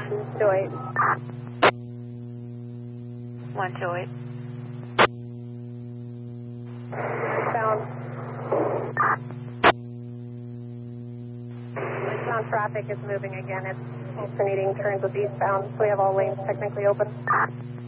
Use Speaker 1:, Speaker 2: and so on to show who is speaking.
Speaker 1: 208.
Speaker 2: 128.
Speaker 1: Eastbound. Eastbound traffic is moving again. It's alternating turns with eastbound, so we have all lanes technically open.